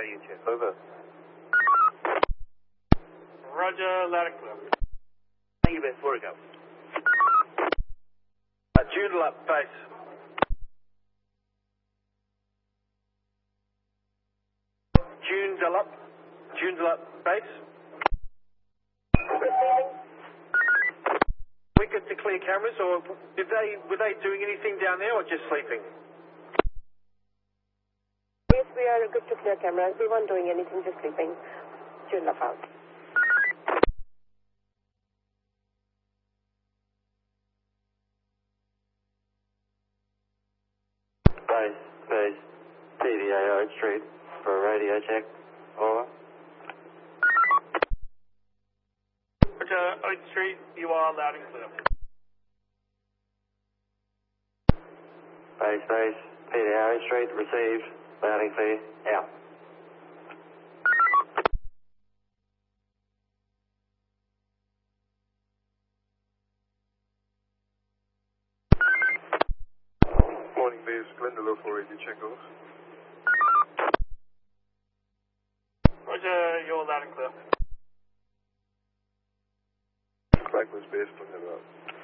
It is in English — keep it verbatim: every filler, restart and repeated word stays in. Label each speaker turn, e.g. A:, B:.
A: radio check. Over.
B: Roger, loud and clear.
A: Thank you, best. Where it go? Uh, Joondalup up, base. Joondalup. Joondalup up, base. We get to clear cameras, or did they were they doing anything down there, or just sleeping?
C: Yes, we are good to clear cameras. We weren't doing anything, just sleeping. Joondalup out.
D: Base, base, P D A Oak Street for a radio check. Over.
B: Roger, Oak Street, you are loud and clear.
D: Base, base, P D A Oak Street, received, loud and clear, out.
E: Morning, base, Glendalough for radio check, over.
B: Roger, you're loud and clear.
E: Blacklist base, Glendalough.